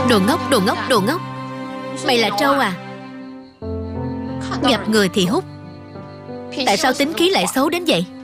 Đồ ngốc, đồ ngốc, đồ ngốc. Mày là trâu à? Gặp người thì hút. Tại sao tính khí lại xấu đến vậy?